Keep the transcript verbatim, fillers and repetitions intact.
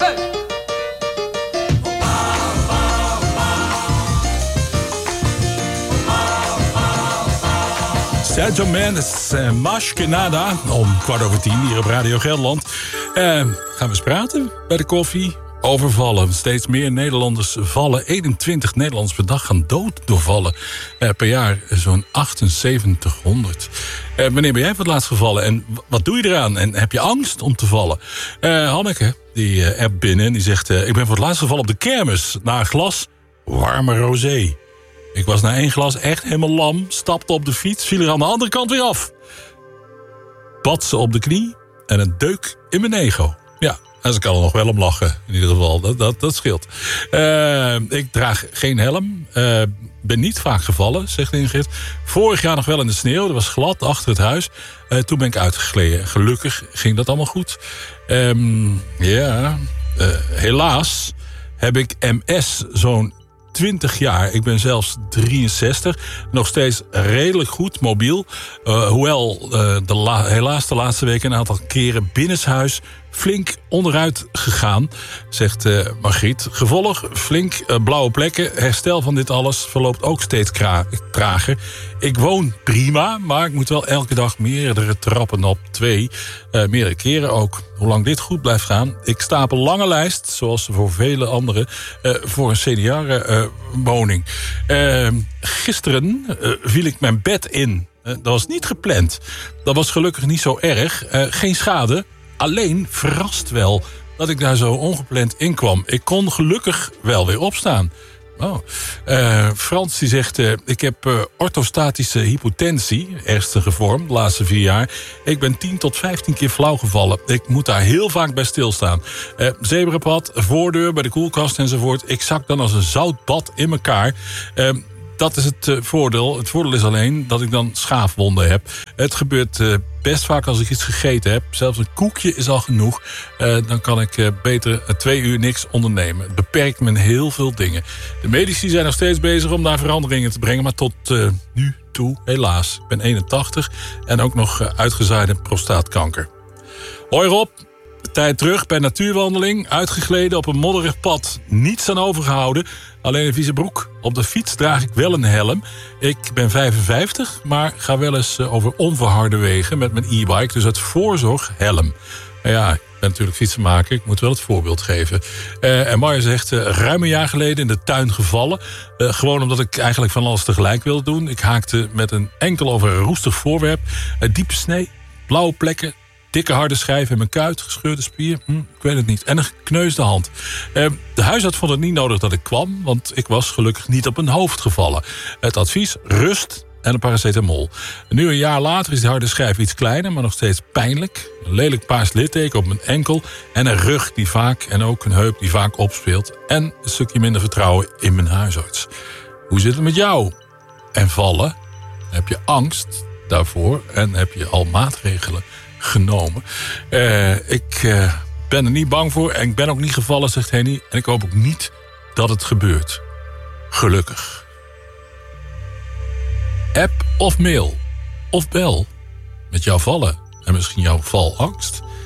Sergio Mendes, uh, Más Que Nada, om kwart over tien hier op Radio Gelderland. Uh, gaan we eens praten bij de koffie over vallen. Steeds meer Nederlanders vallen. eenentwintig Nederlanders per dag gaan dood door vallen. Uh, per jaar zo'n achtenzeventighonderd. Uh, wanneer ben jij voor het laatst gevallen en wat doe je eraan? En heb je angst om te vallen? Uh, Hanneke, die uh, app binnen en die zegt... Uh, ik ben voor het laatst gevallen op de kermis na een glas warme rosé. Ik was na één glas echt helemaal lam, stapte op de fiets, viel er aan de andere kant weer af. Batsen op de knie en een deuk in mijn ego. Ja, en ze kan er nog wel om lachen, in ieder geval. Dat, dat, dat scheelt. Uh, ik draag geen helm. Uh, ben niet vaak gevallen, zegt Ingrid. Vorig jaar nog wel in de sneeuw. Er was glad achter het huis. Uh, toen ben ik uitgegleden. Gelukkig ging dat allemaal goed. Um, ja, uh, helaas heb ik M S zo'n twintig jaar. Ik ben zelfs drieënzestig. Nog steeds redelijk goed mobiel. Uh, hoewel uh, de la- helaas de laatste weken een aantal keren binnenshuis flink onderuit gegaan, zegt uh, Margriet. Gevolg, flink uh, blauwe plekken. Herstel van dit alles verloopt ook steeds kra- trager. Ik woon prima, maar ik moet wel elke dag meerdere trappen op. Twee, uh, meerdere keren ook. Hoe lang dit goed blijft gaan. Ik sta op een lange lijst, zoals voor vele anderen, uh, voor een seniorenwoning. Uh, uh, gisteren uh, viel ik mijn bed in. Uh, dat was niet gepland. Dat was gelukkig niet zo erg. Uh, geen schade. Alleen verrast wel dat ik daar zo ongepland in kwam. Ik kon gelukkig wel weer opstaan. Oh. Uh, Frans die zegt, uh, ik heb uh, orthostatische hypotensie, ernstige vorm, de laatste vier jaar. Ik ben tien tot vijftien keer flauw gevallen. Ik moet daar heel vaak bij stilstaan. Uh, zebrapad, voordeur, bij de koelkast enzovoort. Ik zak dan als een zoutbad in elkaar. Uh, Dat is het uh, voordeel. Het voordeel is alleen dat ik dan schaafwonden heb. Het gebeurt uh, best vaak als ik iets gegeten heb. Zelfs een koekje is al genoeg. Uh, dan kan ik uh, beter uh, twee uur niks ondernemen. Het beperkt me in heel veel dingen. De medici zijn nog steeds bezig om daar veranderingen te brengen. Maar tot uh, nu toe, helaas. Ik ben eenentachtig en ook nog uh, uitgezaaide prostaatkanker. Hoi Rob. Tijd terug bij natuurwandeling. Uitgegleden op een modderig pad. Niets aan overgehouden. Alleen een vieze broek. Op de fiets draag ik wel een helm. Ik ben vijfenvijftig, maar ga wel eens over onverharde wegen met mijn e-bike. Dus uit voorzorg helm. Nou ja, ik ben natuurlijk fietsenmaker. Ik moet wel het voorbeeld geven. Uh, en Marja zegt, uh, ruim een jaar geleden in de tuin gevallen. Uh, gewoon omdat ik eigenlijk van alles tegelijk wilde doen. Ik haakte met een enkel over een roestig voorwerp. Uh, diepe snee, blauwe plekken. Dikke harde schijf in mijn kuit, gescheurde spier, hm, ik weet het niet. En een gekneusde hand. Uh, de huisarts vond het niet nodig dat ik kwam, want ik was gelukkig niet op mijn hoofd gevallen. Het advies, rust en een paracetamol. Nu een jaar later is die harde schijf iets kleiner, maar nog steeds pijnlijk. Een lelijk paars litteken op mijn enkel en een rug die vaak, en ook een heup die vaak opspeelt. En een stukje minder vertrouwen in mijn huisarts. Hoe zit het met jou? En vallen? Heb je angst daarvoor en heb je al maatregelen genomen. Uh, ik uh, ben er niet bang voor en ik ben ook niet gevallen, zegt Henny. En ik hoop ook niet dat het gebeurt. Gelukkig. App of mail of bel met jouw vallen en misschien jouw valangst.